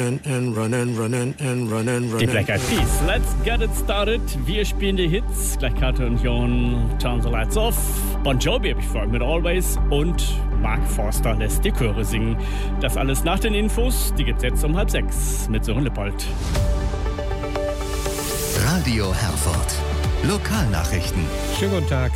Die Black Eyed Peas. Let's get it started. Wir spielen die Hits. Gleich Karte und Jon, Turn the Lights Off. Bon Jovi habe ich vor allem mit Always. Und Mark Forster lässt die Chöre singen. Das alles nach den Infos. Die gibt's jetzt um 5:30 mit Sören Lippold. Radio Herford. Lokalnachrichten. Schönen guten Tag.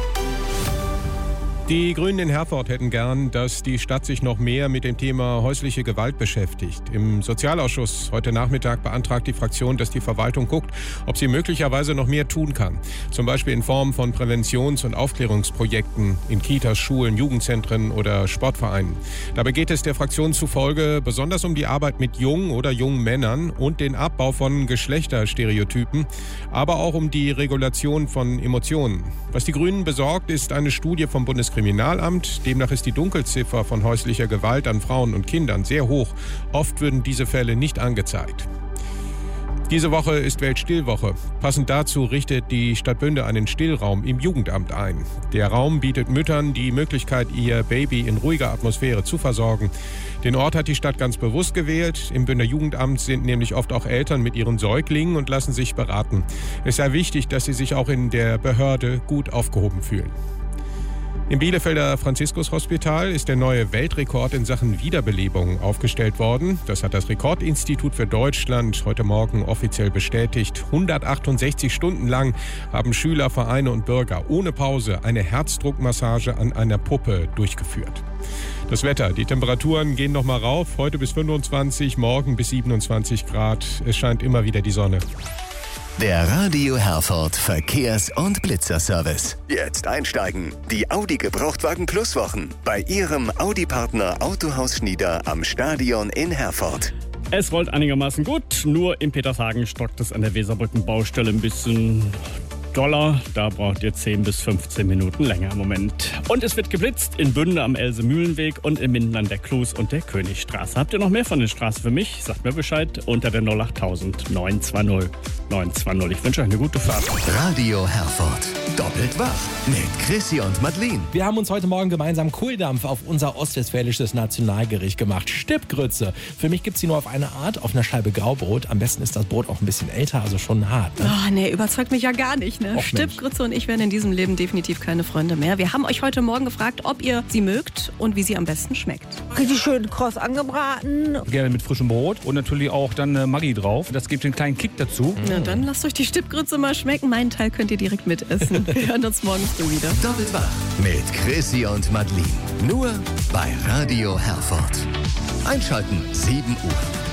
Die Grünen in Herford hätten gern, dass die Stadt sich noch mehr mit dem Thema häusliche Gewalt beschäftigt. Im Sozialausschuss heute Nachmittag beantragt die Fraktion, dass die Verwaltung guckt, ob sie möglicherweise noch mehr tun kann. Zum Beispiel in Form von Präventions- und Aufklärungsprojekten in Kitas, Schulen, Jugendzentren oder Sportvereinen. Dabei geht es der Fraktion zufolge besonders um die Arbeit mit jungen oder jungen Männern und den Abbau von Geschlechterstereotypen, aber auch um die Regulation von Emotionen. Was die Grünen besorgt, ist eine Studie vom Bundeskriminalamt. Demnach ist die Dunkelziffer von häuslicher Gewalt an Frauen und Kindern sehr hoch. Oft würden diese Fälle nicht angezeigt. Diese Woche ist Weltstillwoche. Passend dazu richtet die Stadt Bünde einen Stillraum im Jugendamt ein. Der Raum bietet Müttern die Möglichkeit, ihr Baby in ruhiger Atmosphäre zu versorgen. Den Ort hat die Stadt ganz bewusst gewählt. Im Bünder Jugendamt sind nämlich oft auch Eltern mit ihren Säuglingen und lassen sich beraten. Es sei wichtig, dass sie sich auch in der Behörde gut aufgehoben fühlen. Im Bielefelder Franziskus-Hospital ist der neue Weltrekord in Sachen Wiederbelebung aufgestellt worden. Das hat das Rekordinstitut für Deutschland heute Morgen offiziell bestätigt. 168 Stunden lang haben Schüler, Vereine und Bürger ohne Pause eine Herzdruckmassage an einer Puppe durchgeführt. Das Wetter, die Temperaturen gehen noch mal rauf. Heute bis 25, morgen bis 27 Grad. Es scheint immer wieder die Sonne. Der Radio Herford Verkehrs- und Blitzerservice. Jetzt einsteigen. Die Audi Gebrauchtwagen Plus Wochen bei Ihrem Audi-Partner Autohaus Schnieder am Stadion in Herford. Es rollt einigermaßen gut, nur in Petershagen stockt es an der Weserbrückenbaustelle ein bisschen doller. Da braucht ihr 10 bis 15 Minuten länger im Moment. Und es wird geblitzt in Bünde am Else-Mühlenweg und in Minden an der Klus und der Königstraße. Habt ihr noch mehr von der Straße für mich? Sagt mir Bescheid unter der 08000 920 920. Ich wünsche euch eine gute Fahrt. Radio Herford. Doppelt wach mit Chrissy und Madeline. Wir haben uns heute Morgen gemeinsam Kohldampf auf unser ostwestfälisches Nationalgericht gemacht. Stippgrütze. Für mich gibt es sie nur auf eine Art, auf einer Scheibe Graubrot. Am besten ist das Brot auch ein bisschen älter, also schon hart. Ne? Oh, nee, überzeugt mich ja gar nicht. Ne? Stippgrütze und ich werden in diesem Leben definitiv keine Freunde mehr. Wir haben euch heute Morgen gefragt, ob ihr sie mögt und wie sie am besten schmeckt. Richtig schön kross angebraten. Gerne mit frischem Brot und natürlich auch dann Maggi drauf. Das gibt einen kleinen Kick dazu. Na dann lasst euch die Stippgrütze mal schmecken. Meinen Teil könnt ihr direkt mitessen. Wir hören uns morgen früh wieder. Doppelt wach mit Chrissy und Madeline. Nur bei Radio Herford. Einschalten 7 Uhr.